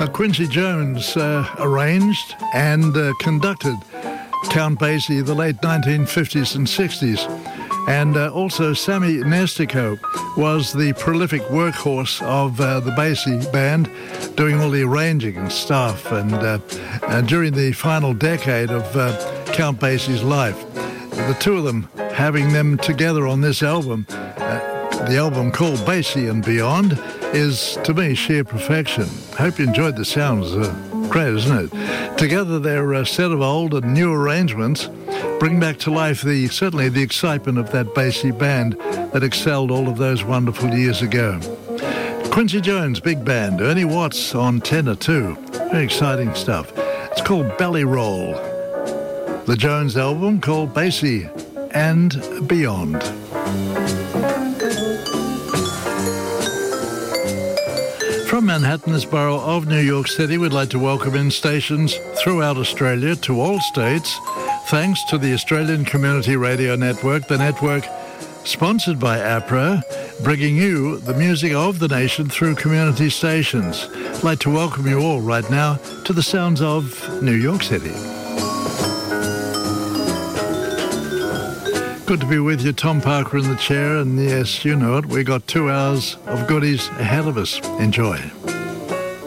Quincy Jones arranged and conducted Count Basie the late 1950s and 60s. And also Sammy Nestico was the prolific workhorse of the Basie band, doing all the arranging and stuff. And during the final decade of Count Basie's life, the two of them having them together on this album, the album called Basie and Beyond, is, to me, sheer perfection. Hope you enjoyed the sounds. Great, isn't it? Together, their set of old and new arrangements bring back to life certainly the excitement of that Basie band that excelled all of those wonderful years ago. Quincy Jones, big band. Ernie Watts on tenor too. Very exciting stuff. It's called Belly Roll. The Jones album called Basie and Beyond. From Manhattan's borough of New York City, we'd like to welcome in stations throughout Australia to all states, thanks to the Australian Community Radio Network, the network sponsored by APRA, bringing you the music of the nation through community stations. I'd like to welcome you all right now to the sounds of New York City. Good to be with you, Tom Parker in the chair, and yes, you know it, we got 2 hours of goodies ahead of us. Enjoy.